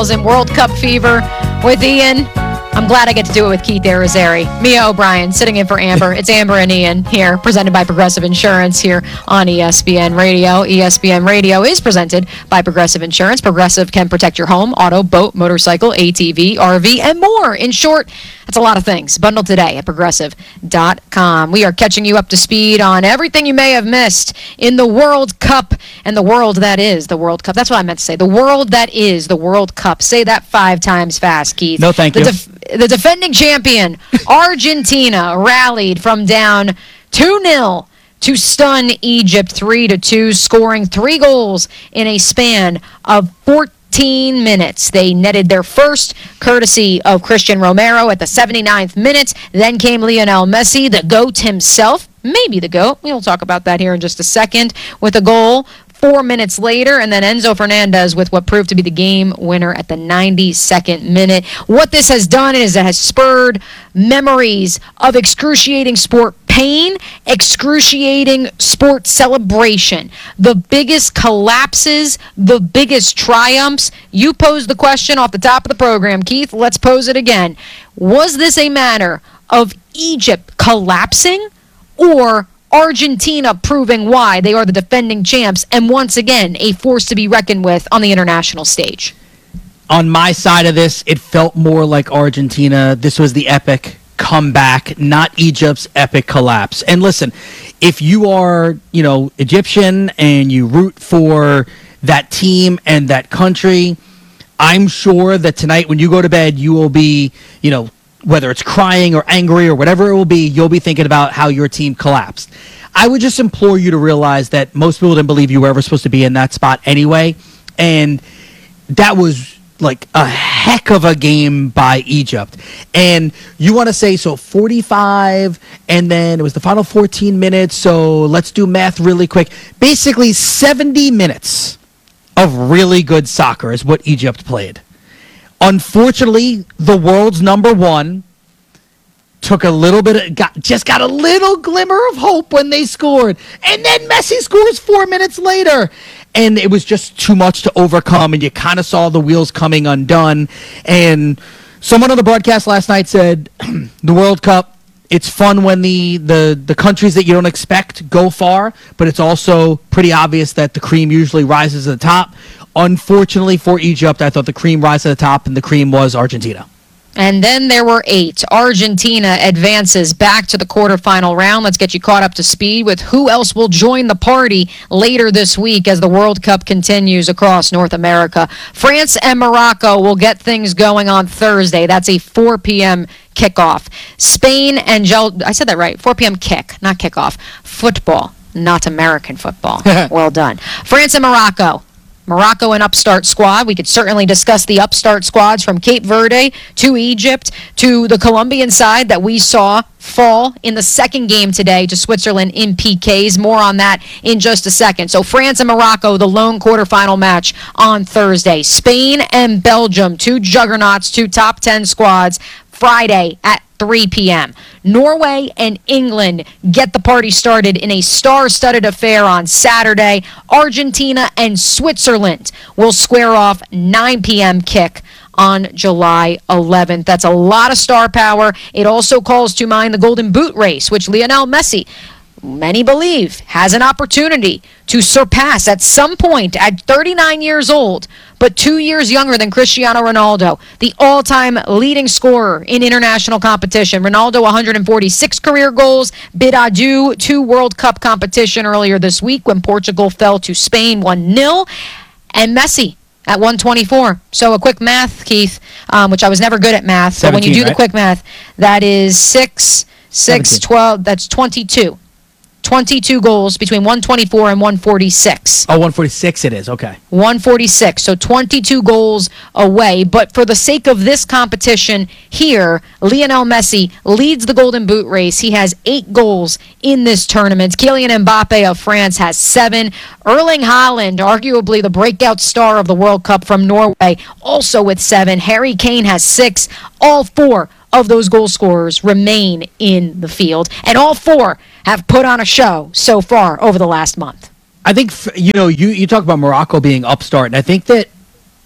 in World Cup fever with Ian. I'm glad I get to do it with Keith Arizari. Mia O'Brien sitting in for Amber. It's Amber and Ian here, presented by Progressive Insurance here on ESPN Radio. ESPN Radio is presented by Progressive Insurance. Progressive can protect your home, auto, boat, motorcycle, ATV, RV, and more. In short, that's a lot of things. Bundle today at Progressive.com. We are catching you up to speed on everything you may have missed in the World Cup and the world that is the World Cup. That's what I meant to say. The world that is the World Cup. Say that 5 times fast, Keith. No, thank you. The defending champion, Argentina, rallied from down 2-0 to stun Egypt 3-2, scoring 3 goals in a span of 14 minutes. They netted their first, courtesy of Christian Romero at the 79th minute. Then came Lionel Messi, the GOAT himself, maybe the GOAT. We'll talk about that here in just a second, with a goal 4 minutes later, and then Enzo Fernandez with what proved to be the game winner at the 92nd minute. What this has done is it has spurred memories of excruciating sport pain, excruciating sport celebration, the biggest collapses, the biggest triumphs. You posed the question off the top of the program, Keith. Let's pose it again. Was this a matter of Egypt collapsing or Argentina proving why they are the defending champs and once again a force to be reckoned with on the international stage? On my side of this, it felt more like Argentina. This was the epic comeback, not Egypt's epic collapse. And listen, if you are, Egyptian and you root for that team and that country, I'm sure that tonight when you go to bed, you will be, whether it's crying or angry or whatever it will be, you'll be thinking about how your team collapsed. I would just implore you to realize that most people didn't believe you were ever supposed to be in that spot anyway. And that was like a heck of a game by Egypt. And you want to say, so 45, and then it was the final 14 minutes, so let's do math really quick. Basically 70 minutes of really good soccer is what Egypt played. Unfortunately, the world's number one took a little bit got a little glimmer of hope when they scored. And then Messi scores 4 minutes later. And it was just too much to overcome, and you kind of saw the wheels coming undone. And someone on the broadcast last night said, the World Cup, it's fun when the countries that you don't expect go far, but it's also pretty obvious that the cream usually rises to the top. Unfortunately for Egypt, I thought the cream rise to the top, and the cream was Argentina. And then there were 8. Argentina advances back to the quarterfinal round. Let's get you caught up to speed with who else will join the party later this week as the World Cup continues across North America. France and Morocco will get things going on Thursday. That's a 4 p.m. kickoff. Spain and I said that right, 4 p.m. kick, not kickoff. Football, not American football. Well done. France and Morocco. Morocco, an upstart squad. We could certainly discuss the upstart squads from Cape Verde to Egypt to the Colombian side that we saw fall in the second game today to Switzerland in PKs. More on that in just a second. So France and Morocco, the lone quarterfinal match on Thursday. Spain and Belgium, 2 juggernauts, 2 top 10 squads, Friday at 3 p.m. Norway and England get the party started in a star-studded affair on Saturday. Argentina and Switzerland will square off 9 p.m. kick on July 11th. That's a lot of star power. It also calls to mind the Golden Boot race, which Lionel Messi, many believe, has an opportunity to surpass at some point at 39 years old, but 2 years younger than Cristiano Ronaldo, the all-time leading scorer in international competition. Ronaldo, 146 career goals, bid adieu to World Cup competition earlier this week when Portugal fell to Spain 1-0, and Messi at 124. So a quick math, Keith, which I was never good at math, 17, but when you do the quick math, that is 6, 12, that's 22. 22 goals between 124 and 146. Oh, 146 it is. Okay. 146. So 22 goals away. But for the sake of this competition here, Lionel Messi leads the Golden Boot race. He has 8 goals in this tournament. Kylian Mbappe of France has 7. Erling Haaland, arguably the breakout star of the World Cup from Norway, also with 7. Harry Kane has 6. All 4 of those goal scorers remain in the field. And all 4 have put on a show so far over the last month. I think, you talk about Morocco being upstart, and I think that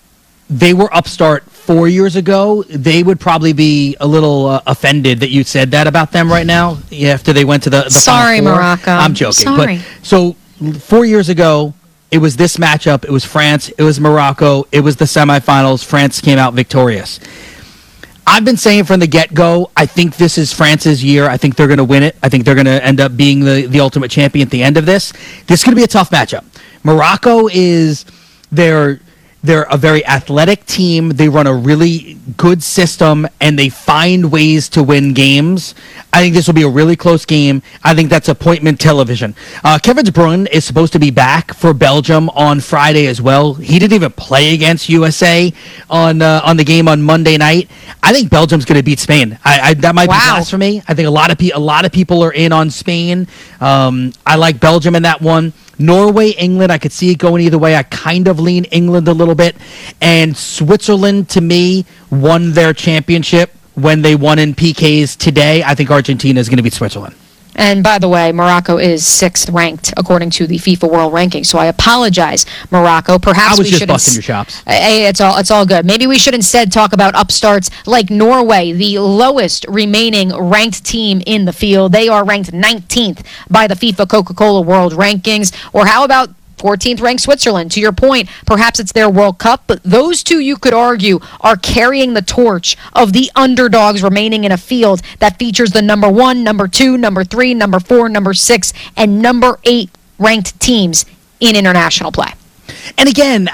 they were upstart 4 years ago, they would probably be a little offended that you said that about them right now after they went to the Sorry, Final Four. Morocco. I'm joking. Sorry. But so 4 years ago, it was this matchup. It was France. It was Morocco. It was the semifinals. France came out victorious. I've been saying from the get-go, I think this is France's year. I think they're going to win it. I think they're going to end up being the ultimate champion at the end of this. This is going to be a tough matchup. Morocco is they're a very athletic team. They run a really good system, and they find ways to win games. I think this will be a really close game. I think that's appointment television. Kevin De Bruyne is supposed to be back for Belgium on Friday as well. He didn't even play against USA on the game on Monday night. I think Belgium's going to beat Spain. That might be blasphemy. I think a lot of people are in on Spain. I like Belgium in that one. Norway, England, I could see it going either way. I kind of lean England a little bit. And Switzerland, to me, won their championship when they won in PKs today. I think Argentina is going to beat Switzerland. And by the way, Morocco is 6th ranked according to the FIFA World Ranking. So I apologize, Morocco. Perhaps I was just busting your chops. It's all good. Maybe we should instead talk about upstarts like Norway, the lowest remaining ranked team in the field. They are ranked 19th by the FIFA Coca-Cola World Rankings. Or how about 14th ranked Switzerland? To your point, perhaps it's their World Cup, but those two, you could argue, are carrying the torch of the underdogs remaining in a field that features the number 1, number 2, number 3, number 4, number 6, and number 8 ranked teams in international play. And again,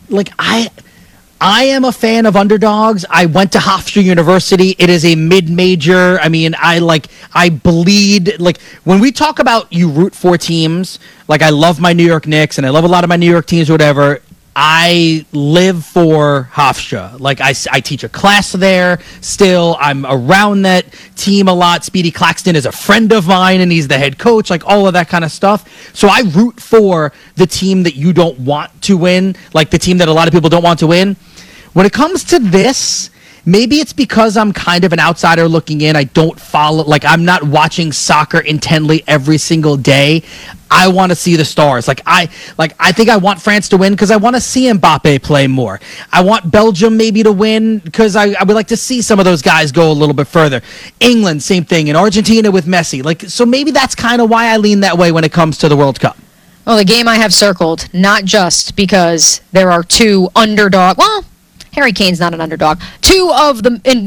I am a fan of underdogs. I went to Hofstra University. It is a mid-major. I mean, I bleed. Like, when we talk about you root for teams, like I love my New York Knicks and I love a lot of my New York teams or whatever, I live for Hofstra. Like, I teach a class there still. I'm around that team a lot. Speedy Claxton is a friend of mine and he's the head coach, like all of that kind of stuff. So I root for the team that you don't want to win, like the team that a lot of people don't want to win. When it comes to this, maybe it's because I'm kind of an outsider looking in. I don't follow, like I'm not watching soccer intently every single day. I want to see the stars. I think I want France to win because I want to see Mbappe play more. I want Belgium maybe to win because I would like to see some of those guys go a little bit further. England, same thing, and Argentina with Messi. So maybe that's kind of why I lean that way when it comes to the World Cup. Well, the game I have circled, not just because there are two underdog. Well, Harry Kane's not an underdog. Two of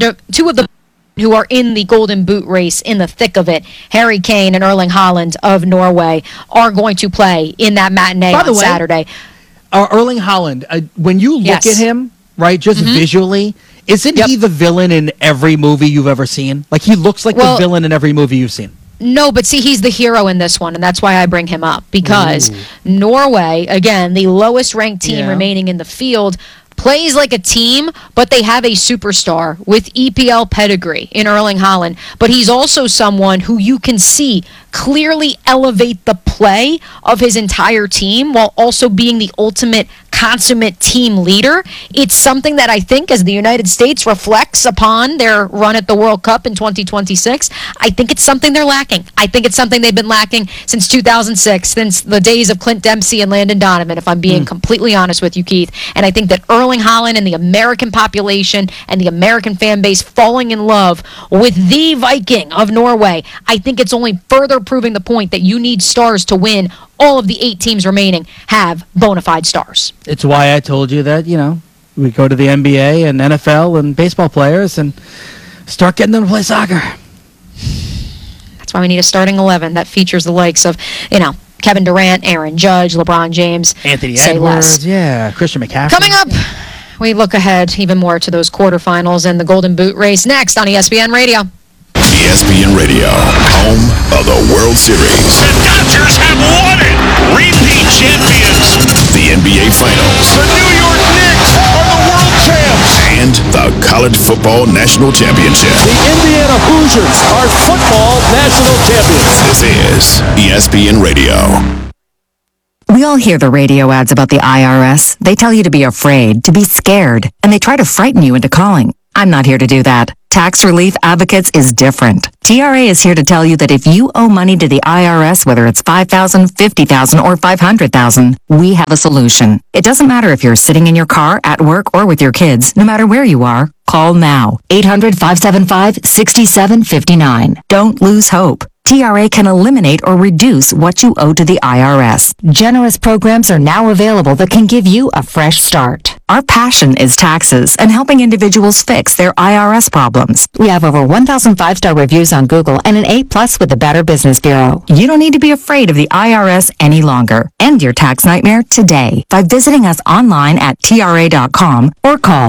the who are in the Golden Boot race in the thick of it, Harry Kane and Erling Haaland of Norway, are going to play in that matinee on Saturday. Erling Haaland, when you look at him, right, just visually, isn't he the villain in every movie you've ever seen? Like, he looks like the villain in every movie you've seen. No, but see, he's the hero in this one, and that's why I bring him up. Because Norway, again, the lowest ranked team remaining in the field, plays like a team, but they have a superstar with EPL pedigree in Erling Haaland. But he's also someone who you can see clearly elevate the play of his entire team while also being the ultimate consummate team leader. It's something that I think, as the United States reflects upon their run at the World Cup in 2026, I think it's something they're lacking. I think it's something they've been lacking since 2006, since the days of Clint Dempsey and Landon Donovan, if I'm being completely honest with you, Keith. And I think that Erling Haaland and the American population and the American fan base falling in love with the Viking of Norway, I think it's only further proving the point that you need stars to win. All of the 8 teams remaining have bona fide stars. It's why I told you that, we go to the NBA and NFL and baseball players and start getting them to play soccer. That's why we need a starting 11 that features the likes of, Kevin Durant, Aaron Judge, LeBron James. Anthony Edwards, Christian McCaffrey. Coming up, we look ahead even more to those quarterfinals and the Golden Boot race next on ESPN Radio. ESPN Radio, home of the World Series. The Dodgers have won it! Repeat champions! The NBA Finals. The New York Knicks are the world champs! And the College Football National Championship. The Indiana Hoosiers are football national champions. This is ESPN Radio. We all hear the radio ads about the IRS. They tell you to be afraid, to be scared, and they try to frighten you into calling. I'm not here to do that. Tax Relief Advocates is different. TRA is here to tell you that if you owe money to the IRS, whether it's $5,000, $50,000, or $500,000, we have a solution. It doesn't matter if you're sitting in your car, at work, or with your kids. No matter where you are, call now. 800-575-6759. Don't lose hope. TRA can eliminate or reduce what you owe to the IRS. Generous programs are now available that can give you a fresh start. Our passion is taxes and helping individuals fix their IRS problems. We have over 1,000 5-star reviews on Google and an A+ with the Better Business Bureau. You don't need to be afraid of the IRS any longer. End your tax nightmare today by visiting us online at TRA.com or call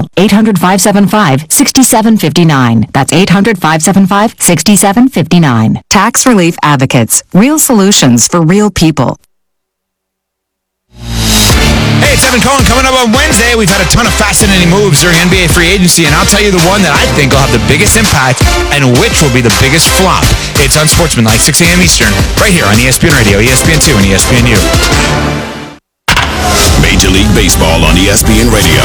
800-575-6759. That's 800-575-6759. Tax Relief Advocates. Real solutions for real people. Hey, it's Evan Cohen. Coming up on Wednesday, we've had a ton of fascinating moves during NBA free agency, and I'll tell you the one that I think will have the biggest impact and which will be the biggest flop. It's Unsportsmanlike, 6 a.m. Eastern, right here on ESPN Radio, ESPN2, and ESPNU. Major League Baseball on ESPN Radio.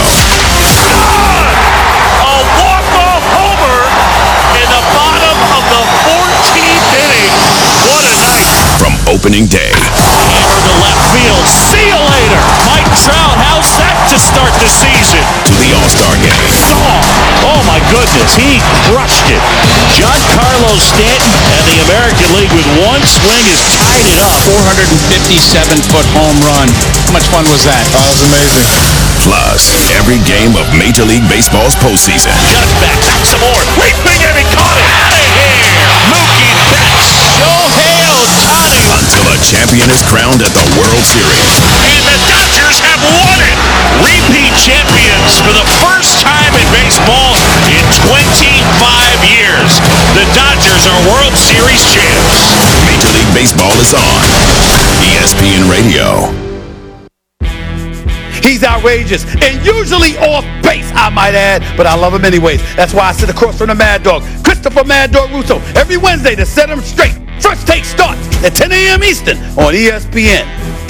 A walk-off homer in the bottom of the 14th inning. What a night. From opening day Hammer to left field. See you later. Mike Trout, how's that to start the season? to the All-Star Game. Oh my goodness, he crushed it. Giancarlo Stanton and the American League with one swing has tied it up. 457-foot home run. How much fun was that? Oh, that's amazing. Plus, every game of Major League Baseball's postseason. Judge back some more. Leaping and he caught it. Out of here. Mookie Betts. Shohei Ohtani. Until a champion is crowned at the World Series. And the Dodgers have won it. Repeat champions for the first time in baseball in 25 years. The Dodgers are World Series champs. Major League Baseball is on ESPN Radio. He's outrageous and usually off base, I might add, but I love him anyways. That's why I sit across from the Mad Dog, Christopher Mad Dog Russo, every Wednesday to set him straight. First Take starts at 10 a.m. Eastern on ESPN.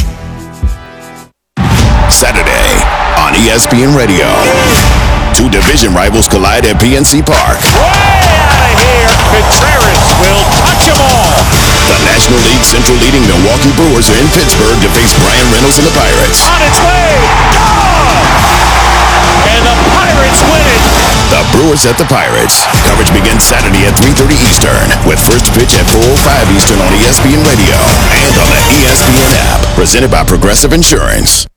Saturday on ESPN Radio. Two division rivals collide at PNC Park. Way out of here. Contreras will touch them all. The National League Central leading Milwaukee Brewers are in Pittsburgh to face Brian Reynolds and the Pirates. On its way. Gone. And the Pirates win it. The Brewers at the Pirates. Coverage begins Saturday at 3:30 Eastern with first pitch at 4:05 Eastern on ESPN Radio and on the ESPN app. Presented by Progressive Insurance.